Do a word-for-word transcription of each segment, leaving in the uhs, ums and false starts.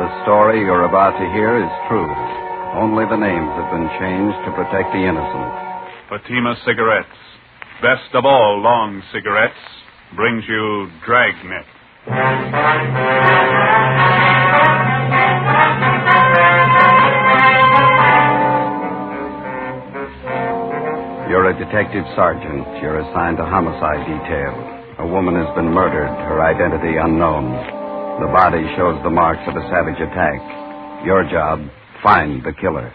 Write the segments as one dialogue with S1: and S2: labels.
S1: The story you're about to hear is true. Only the names have been changed to protect the innocent.
S2: Fatima Cigarettes, best of all long cigarettes, brings you Dragnet.
S1: You're a detective sergeant. You're assigned to homicide detail. A woman has been murdered, her identity unknown. The body shows the marks of a savage attack. Your job, find the killer.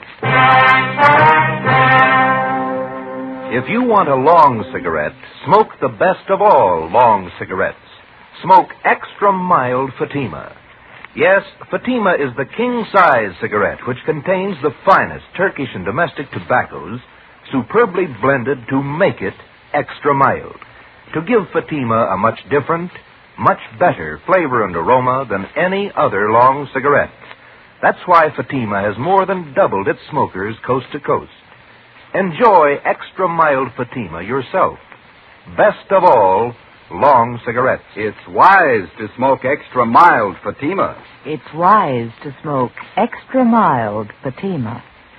S3: If you want a long cigarette, smoke the best of all long cigarettes. Smoke extra mild Fatima. Yes, Fatima is the king-size cigarette which contains the finest Turkish and domestic tobaccos superbly blended to make it extra mild, to give Fatima a much different, much better flavor and aroma than any other long cigarette. That's why Fatima has more than doubled its smokers coast to coast. Enjoy extra mild Fatima yourself. Best of all, long cigarettes.
S1: It's wise to smoke extra mild Fatima.
S4: It's wise to smoke extra mild Fatima.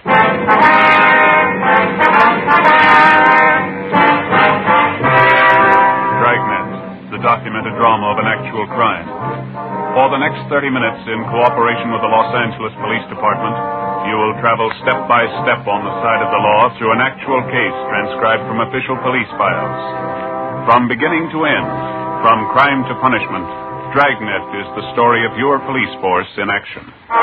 S2: Dragnet, the documented drama of an actual crime. For the next thirty minutes, in cooperation with the Los Angeles Police Department, you will travel step by step on the side of the law through an actual case transcribed from official police files. From beginning to end, from crime to punishment, Dragnet is the story of your police force in action.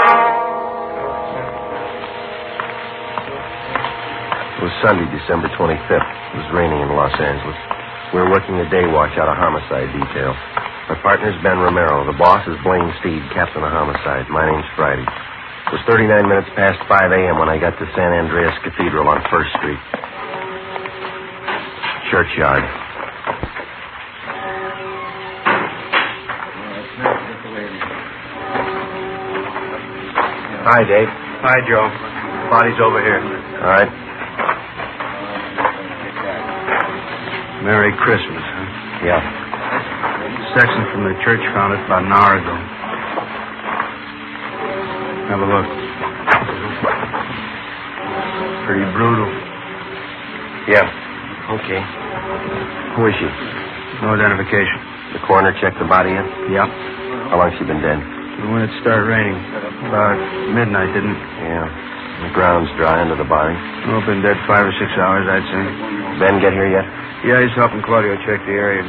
S5: It was Sunday, December twenty-fifth. It was raining in Los Angeles. We were working a day watch out of homicide detail. My partner's Ben Romero. The boss is Blaine Steed, captain of homicide. My name's Friday. It was thirty-nine minutes past five a.m. when I got to San Andreas Cathedral on First Street. Churchyard. Hi, Dave.
S6: Hi, Joe. Body's over here.
S5: All right.
S6: Merry Christmas, huh?
S5: Yeah.
S6: Section from the church found it about an hour ago. Have a look. Pretty brutal.
S5: Yeah. Okay. Who is she?
S6: No identification.
S5: The coroner checked the body in?
S6: Yeah.
S5: How long's she been dead?
S6: When it started raining. About midnight, didn't it?
S5: Yeah. The ground's dry under the body.
S6: Oh, been dead five or six hours, I'd say.
S5: Ben get here yet?
S6: Yeah, he's helping Claudio check the area.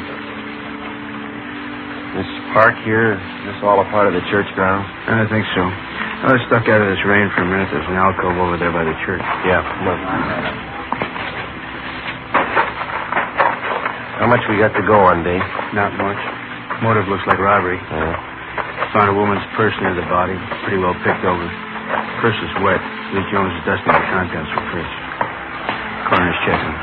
S5: This park here, is this all a part of the church grounds?
S6: I think so. I was stuck out of this rain for a minute. There's an alcove over there by the church.
S5: Yeah, look. How much we got to go on, Dave?
S6: Not much. Motive looks like robbery.
S5: Yeah.
S6: Found a woman's purse near the body. Pretty well picked over. Purse is wet. Lee Jones is dusting the contents for Chris. Coroner's checking.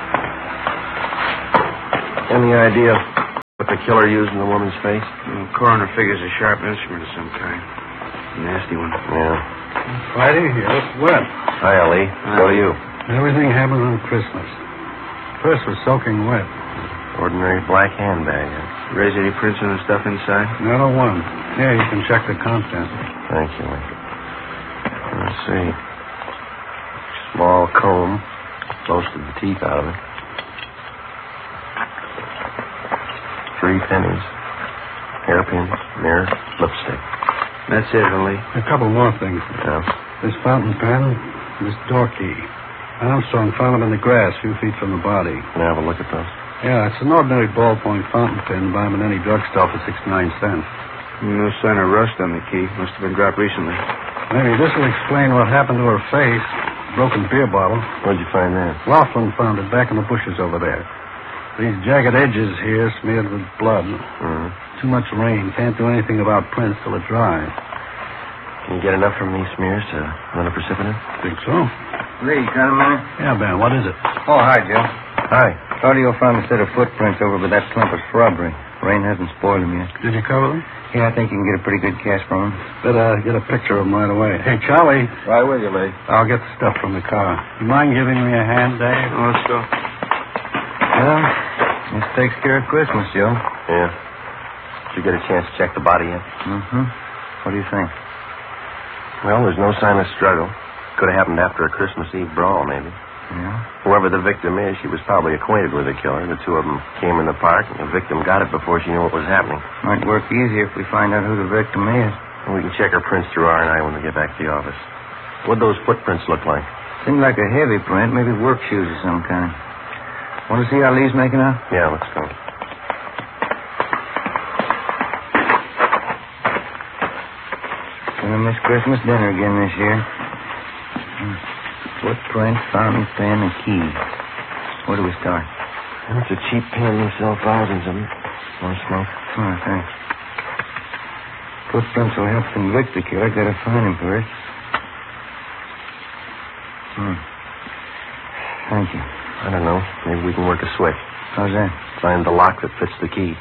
S5: Any idea what the killer used in the woman's face?
S6: The coroner figures a sharp instrument of some kind. A nasty one.
S5: Yeah.
S7: Friday, you look wet.
S5: Hi, Ali. So do you.
S7: Everything happened on Christmas. Purse was soaking wet.
S5: Ordinary black handbag.
S6: Raise any prints on the stuff inside?
S7: Not a one. Here, you can check the contents.
S5: Thank you. Let's see. Small comb. Most of the teeth out of it. Three pennies. Hairpins, mirror, lipstick.
S6: That's it, Ali.
S7: A couple more things.
S5: Yeah.
S7: This fountain pen, this door key. Armstrong found them in the grass a few feet from the body.
S5: Can I have a look at those?
S7: Yeah, it's an ordinary ballpoint fountain pen buy them in any drugstore for sixty-nine cents.
S6: No sign of rust on the key. Must have been dropped recently.
S7: Maybe this will explain what happened to her face. Broken beer bottle.
S5: Where'd you find that?
S7: Laughlin found it back in the bushes over there. These jagged edges here smeared with blood.
S5: Mm-hmm.
S7: Too much rain. Can't do anything about prints till it dries.
S5: Can you get enough from these smears to run a precipitant?
S7: Think so?
S6: Lee, got a minute?
S7: Yeah, Ben, what is it?
S6: Oh, hi, Joe.
S5: Hi.
S6: Claudio found a set of footprints over by that clump of shrubbery. Rain hasn't spoiled them yet.
S7: Did you cover them?
S6: Yeah, I think you can get a pretty good cast from them.
S7: Better get a picture of them right away. Hey, Charlie.
S5: Right with you, Lee.
S7: I'll get the stuff from the car. You mind giving me a hand, Dave?
S6: Oh, sure. Well, this takes care of Christmas, Joe.
S5: Yeah. Did you get a chance to check the body yet?
S6: Mm-hmm. What do you think?
S5: Well, there's no sign of struggle. Could have happened after a Christmas Eve brawl, maybe.
S3: Yeah?
S5: Whoever the victim is, she was probably acquainted with the killer. The two of them came in the park, and the victim got it before she knew what was happening.
S3: Might work easier if we find out who the victim is.
S5: And we can check her prints through R and I when we get back to the office. What'd those footprints look like?
S3: Seemed like a heavy print, maybe work shoes of some kind. Want to see how Lee's making out?
S5: Yeah, let's go.
S3: Gonna miss Christmas dinner again this year. Footprint, fountain pen, and key. Where do we start?
S5: That's a cheap pen. They sell thousands of them. Want to smoke?
S3: Oh, thanks. Footprints will help convict the killer. Gotta find him first. Hmm. Thank you.
S5: I don't know. Maybe we can work a switch.
S3: How's that?
S5: Find the lock that fits the key.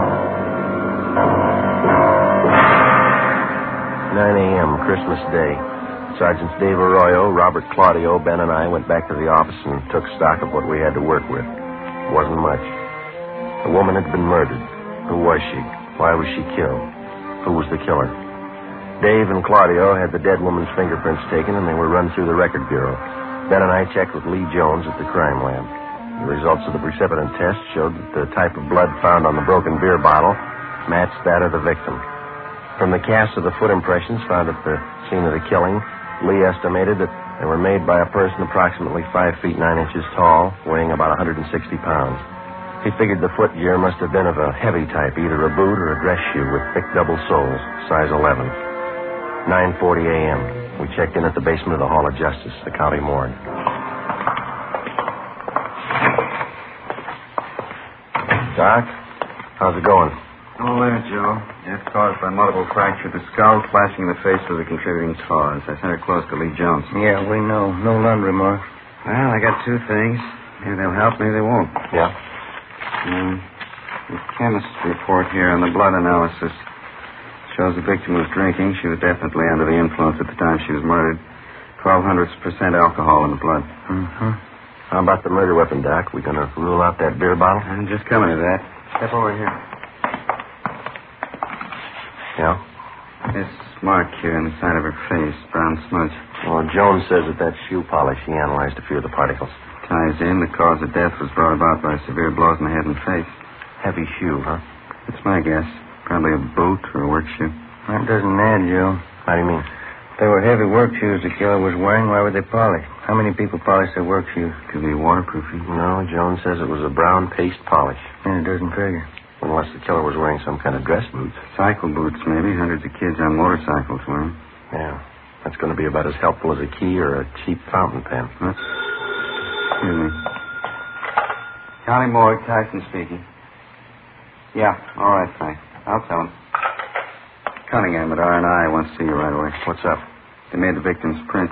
S5: nine a.m., Christmas Day. Sergeants Dave Arroyo, Robert Claudio, Ben, and I went back to the office and took stock of what we had to work with. It wasn't much. The woman had been murdered. Who was she? Why was she killed? Who was the killer? Dave and Claudio had the dead woman's fingerprints taken, and they were run through the record bureau. Ben and I checked with Lee Jones at the crime lab. The results of the precipitant test showed that the type of blood found on the broken beer bottle matched that of the victim. From the cast of the foot impressions found at the scene of the killing, Lee estimated that they were made by a person approximately five feet nine inches tall, weighing about one hundred sixty pounds. He figured the foot gear must have been of a heavy type, either a boot or a dress shoe with thick double soles, size eleven. nine forty a.m. We checked in at the basement of the Hall of Justice, the county morgue. Doc, how's it going?
S1: Oh, there, Joe. Death caused by multiple fracture of the skull. Flashing in the face was a contributing cause. I sent her close to Lee Jones.
S3: Yeah, we know. No laundry marks.
S1: Well, I got two things. Maybe they'll help, maybe they won't.
S5: Yeah?
S1: Um, the chemist's report here on the blood analysis shows the victim was drinking. She was definitely under the influence at the time she was murdered. twelve hundredths percent alcohol in the blood.
S3: Mm-hmm.
S5: How about the murder weapon, Doc? We gonna rule out that beer bottle?
S1: I'm just coming to that. Step over here.
S5: Yeah?
S1: This mark here on the side of her face, brown smudge.
S5: Well, Jones says that that's shoe polish. He analyzed a few of the particles.
S1: Ties in. The cause of death was brought about by severe blows in the head and face.
S5: Heavy shoe, huh?
S1: That's my guess. Probably a boot or a work shoe.
S3: That doesn't add, Joe.
S5: How do you mean?
S3: If they were heavy work shoes the killer was wearing, why were they polished? How many people polish their work shoes?
S1: Could be waterproofing.
S5: No, Jones says it was a brown paste polish.
S3: And it doesn't figure.
S5: Unless the killer was wearing some kind of dress boots.
S1: Cycle boots, maybe. Hundreds of kids on motorcycles wear them.
S5: Yeah. That's going to be about as helpful as a key or a cheap fountain pen.
S1: Huh? Excuse me. County Morgue, Tyson speaking. Yeah, all right, thanks. I'll tell him. Cunningham at R and I wants to see you right away.
S5: What's up?
S1: They made the victim's prints.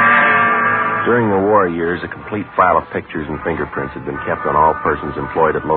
S5: During the war years, a complete file of pictures and fingerprints had been kept on all persons employed at local